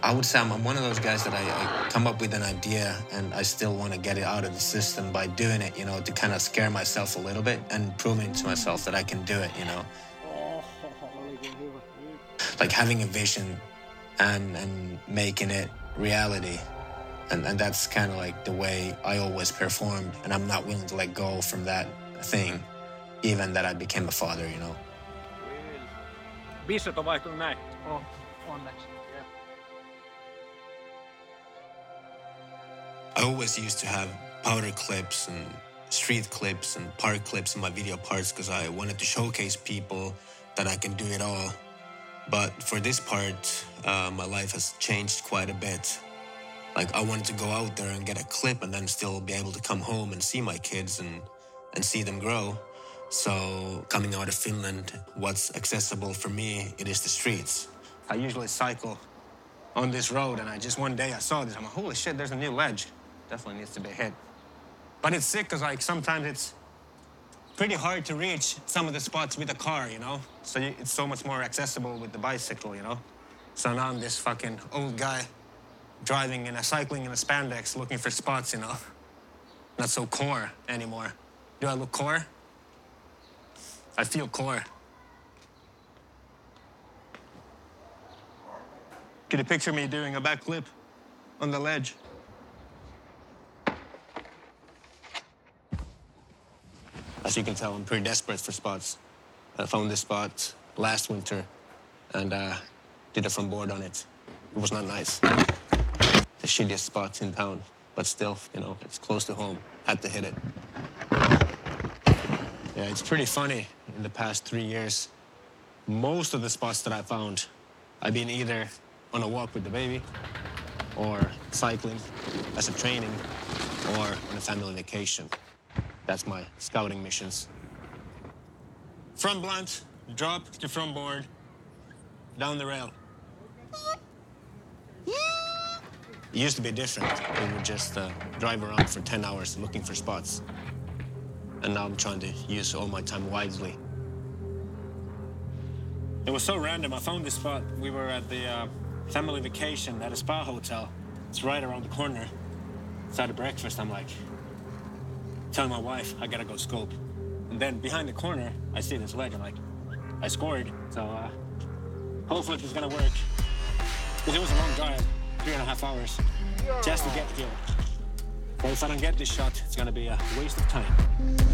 I would say I'm one of those guys that I come up with an idea and I still want to get it out of the system by doing it, to kind of scare myself a little bit and proving to myself that I can do it, Like having a vision and making it reality. And that's kind of like the way I always performed. And I'm not willing to let go from that thing, even that I became a father, Bissot on vaihtunut näin. Onneksi. I always used to have powder clips and street clips and park clips in my video parts because I wanted to showcase people that I can do it all. But for this part, my life has changed quite a bit. Like, I wanted to go out there and get a clip and then still be able to come home and see my kids and see them grow. So coming out of Finland, what's accessible for me, it is the streets. I usually cycle on this road, and one day I saw this. I'm like, holy shit, there's a new ledge. Definitely needs to be hit. But it's sick because, sometimes it's pretty hard to reach some of the spots with a car, So it's so much more accessible with the bicycle, So now I'm this fucking old guy cycling in a spandex looking for spots, Not so core anymore. Do I look core? I feel core. Could you picture me doing a backflip on the ledge? As you can tell, I'm pretty desperate for spots. I found this spot last winter and did a front board on it. It was not nice. The shittiest spot in town, but still, it's close to home. Had to hit it. Yeah, it's pretty funny. In the past 3 years, most of the spots that I found, I've been either on a walk with the baby, or cycling as a training, or on a family vacation. That's my scouting missions. Front blunt, drop the front board, down the rail. It used to be different. We would just drive around for 10 hours looking for spots. And now I'm trying to use all my time wisely. It was so random. I found this spot. We were at the family vacation at a spa hotel. It's right around the corner. So at breakfast, I'm like, telling my wife, I gotta go scope. And then behind the corner, I see this ledge. I'm like, I scored. So hopefully it's gonna work. Because it was a long drive, 3.5 hours, just to get here. But if I don't get this shot, it's gonna be a waste of time.